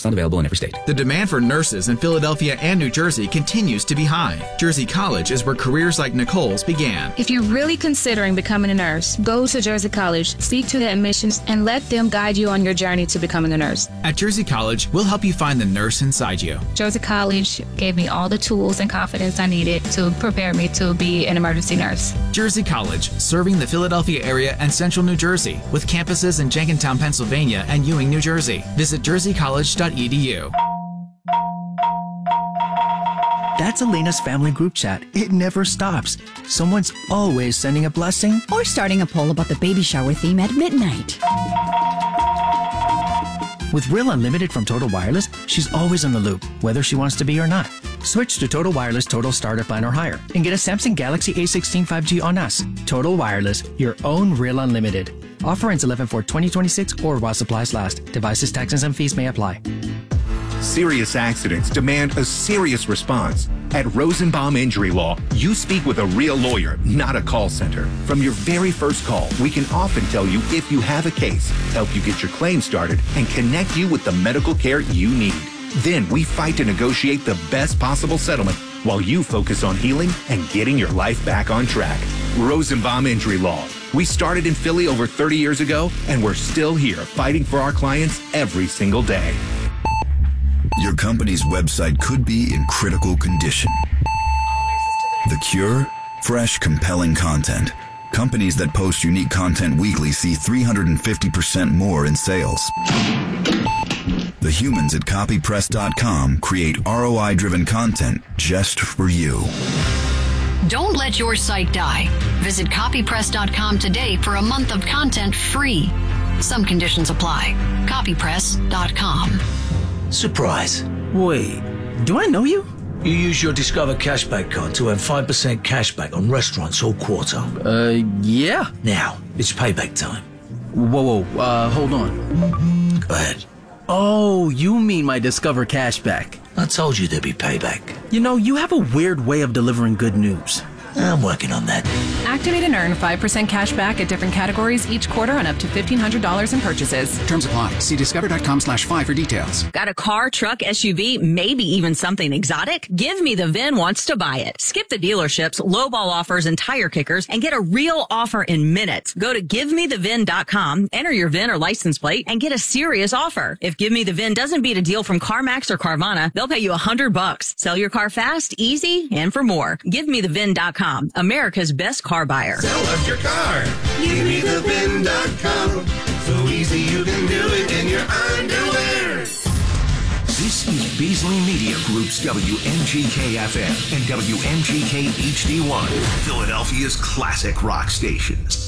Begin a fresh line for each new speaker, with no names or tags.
It's not available in every state.
The demand for nurses in Philadelphia and New Jersey continues to be high. Jersey College is where careers like Nicole's began.
If you're really considering becoming a nurse, go to Jersey College, speak to the admissions, and let them guide you on your journey to becoming a nurse.
At Jersey College, we'll help you find the nurse inside you.
Jersey College gave me all the tools and confidence I needed to prepare me to be an emergency nurse.
Jersey College, serving the Philadelphia area and central New Jersey, with campuses in Jenkintown, Pennsylvania and Ewing, New Jersey. Visit jerseycollege.edu.
That's Elena's family group chat. It never stops. Someone's always sending a blessing
or starting a poll about the baby shower theme at midnight.
With Real Unlimited from Total Wireless, she's always on the loop, whether she wants to be or not. Switch to Total Wireless Total Starter Plan or higher and get a Samsung Galaxy A16 5G on us. Total Wireless, your own Real Unlimited. Offer ends 11/4/2026 or while supplies last. Devices, taxes, and fees may apply.
Serious accidents demand a serious response. At Rosenbaum Injury Law, you speak with a real lawyer, not a call center. From your very first call, we can often tell you if you have a case, help you get your claim started, and connect you with the medical care you need. Then we fight to negotiate the best possible settlement while you focus on healing and getting your life back on track. Rosenbaum Injury Law. We started in Philly over 30 years ago, and we're still here fighting for our clients every single day.
Your company's website could be in critical condition. The cure? Fresh, compelling content. Companies that post unique content weekly see 350% more in sales. The humans at copypress.com create ROI-driven content just for you.
Don't let your site die. Visit copypress.com today for a month of content free. Some conditions apply. Copypress.com.
Surprise.
Wait, do I know you?
You use your Discover Cashback card to earn 5% cashback on restaurants all quarter.
Yeah.
Now, it's payback time.
Whoa, hold on.
Go ahead.
Oh, you mean my Discover Cashback.
I told you there'd be payback.
You know, you have a weird way of delivering good news.
I'm working on that.
Activate and earn 5% cash back at different categories each quarter on up to $1,500 in purchases.
Terms apply. See discover.com/5 for details.
Got a car, truck, SUV, maybe even something exotic? Give Me the VIN wants to buy it. Skip the dealerships, lowball offers, and tire kickers and get a real offer in minutes. Go to GiveMeTheVIN.com, enter your VIN or license plate, and get a serious offer. If Give Me the VIN doesn't beat a deal from CarMax or Carvana, they'll pay you $100. Sell your car fast, easy, and for more. GiveMeTheVIN.com, America's best car buyer.
Sell us your car. GiveMeTheVIN.com. So easy you can do it in your underwear.
This is Beasley Media Group's WMGK-FM and WMGK HD1, Philadelphia's classic rock stations.